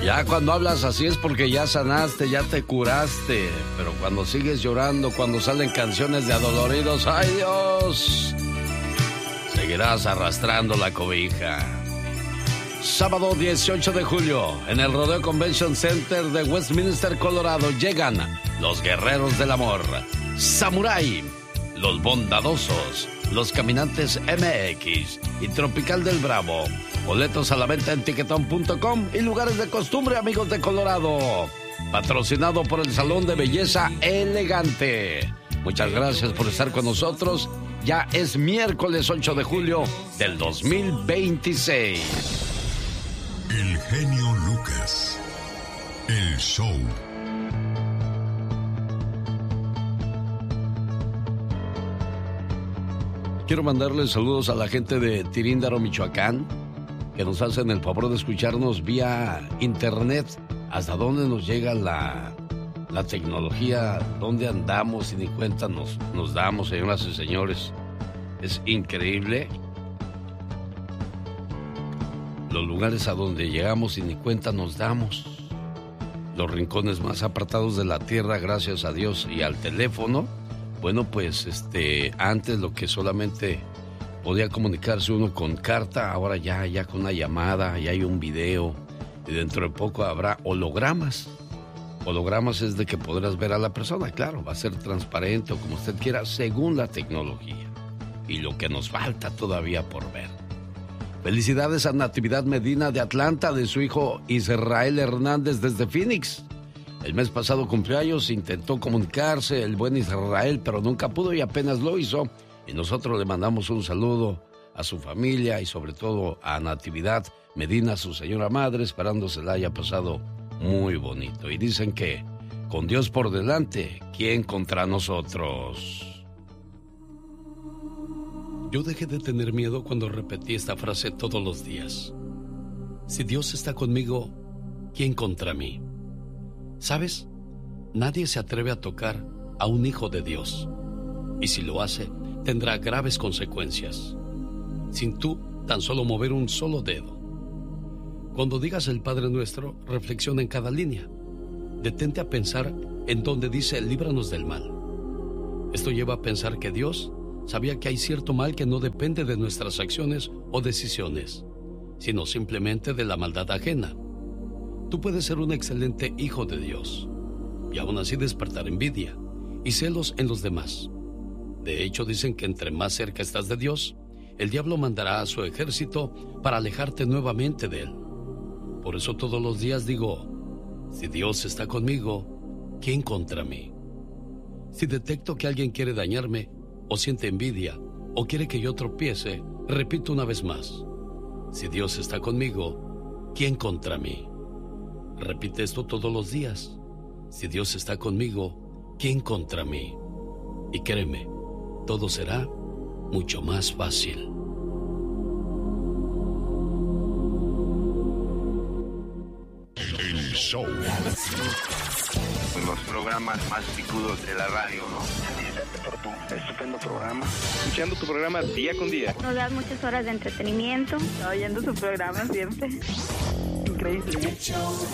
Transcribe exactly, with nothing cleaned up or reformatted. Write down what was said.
Ya cuando hablas así es porque ya sanaste, ya te curaste. Pero cuando sigues llorando, cuando salen canciones de adoloridos, ¡ay Dios! Seguirás arrastrando la cobija. Sábado dieciocho de julio, en el Rodeo Convention Center de Westminster, Colorado, llegan los Guerreros del Amor, Samurai, los Bondadosos, los Caminantes M X y Tropical del Bravo. Boletos a la venta en tiquetón punto com y lugares de costumbre, amigos de Colorado. Patrocinado por el Salón de Belleza Elegante. Muchas gracias por estar con nosotros. Ya es miércoles ocho de julio del dos mil veintiséis. El genio Lucas. El show. Quiero mandarles saludos a la gente de Tiríndaro, Michoacán, que nos hacen el favor de escucharnos vía internet. ¿Hasta dónde nos llega la, la tecnología? ¿Dónde andamos y ni cuenta nos, nos damos, señoras y señores? Es increíble los lugares a donde llegamos y ni cuenta nos damos. Los rincones más apartados de la tierra, gracias a Dios y al teléfono. Bueno, pues este, antes lo que solamente podía comunicarse uno con carta, ahora ya, ya con una llamada, ya hay un video y dentro de poco habrá hologramas. Hologramas es de que podrás ver a la persona, claro, va a ser transparente o como usted quiera, según la tecnología y lo que nos falta todavía por ver. Felicidades a Natividad Medina de Atlanta, de su hijo Israel Hernández desde Phoenix. El mes pasado cumplió años, intentó comunicarse el buen Israel, pero nunca pudo y apenas lo hizo. Y nosotros le mandamos un saludo a su familia y sobre todo a Natividad Medina, su señora madre, esperando se la haya pasado muy bonito. Y dicen que con Dios por delante, ¿quién contra nosotros? Yo dejé de tener miedo cuando repetí esta frase todos los días. Si Dios está conmigo, ¿quién contra mí? ¿Sabes? Nadie se atreve a tocar a un hijo de Dios. Y si lo hace, tendrá graves consecuencias. Sin tú tan solo mover un solo dedo. Cuando digas el Padre Nuestro, reflexiona en cada línea. Detente a pensar en donde dice líbranos del mal. Esto lleva a pensar que Dios sabía que hay cierto mal que no depende de nuestras acciones o decisiones, sino simplemente de la maldad ajena. Tú puedes ser un excelente hijo de Dios y aún así despertar envidia y celos en los demás. De hecho, dicen que entre más cerca estás de Dios, el diablo mandará a su ejército para alejarte nuevamente de él. Por eso todos los días digo, si Dios está conmigo, ¿quién contra mí? Si detecto que alguien quiere dañarme, o siente envidia, o quiere que yo tropiece, repito una vez más, si Dios está conmigo, ¿quién contra mí? Repite esto todos los días. Si Dios está conmigo, ¿quién contra mí? Y créeme, todo será mucho más fácil. El show. Los programas más picudos de la radio, ¿no? Por tu estupendo programa. Escuchando tu programa día con día. Nos das muchas horas de entretenimiento. Oyendo su programa siempre. Increíble.